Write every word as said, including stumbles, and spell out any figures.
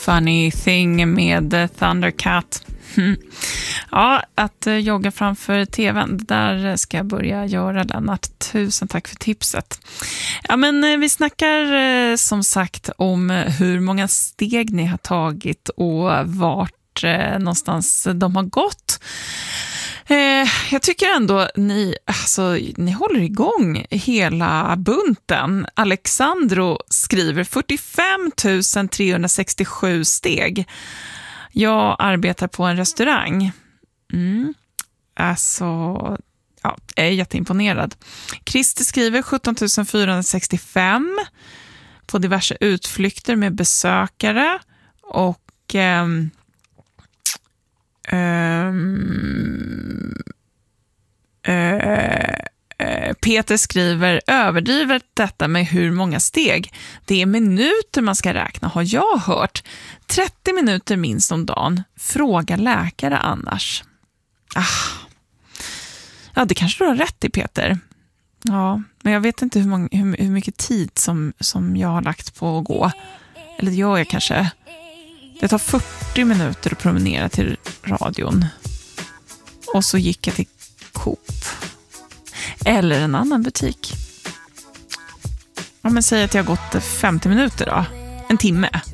Funny Thing med Thundercat. Ja, att jogga framför tvn, det där ska jag börja göra, Lennart. Tusen tack för tipset. Ja, men vi snackar som sagt om hur många steg ni har tagit och vart någonstans de har gått. Jag tycker ändå ni, alltså, ni håller igång hela bunten. Alexandro skriver fyrtiofem tusen trehundrasextiosju steg. Jag arbetar på en restaurang. Mm. Alltså, ja, jag är jätteimponerad. Christer skriver sjutton tusen fyrahundrasextiofem på diverse utflykter med besökare. Och ehm, ehm, äh, Peter skriver, överdrivet detta med hur många steg. Det är minuter man ska räkna, har jag hört. trettio minuter minst om dagen. Fråga läkare annars. Ah. Ja, det kanske du har rätt i, Peter. Ja, men jag vet inte hur, många, hur, hur mycket tid som, som jag har lagt på att gå. Eller det gör jag kanske. Det tar fyrtio minuter att promenera till radion. Och så gick jag till Coop. Eller en annan butik. Ja, men säg att jag har gått femtio minuter då. En timme.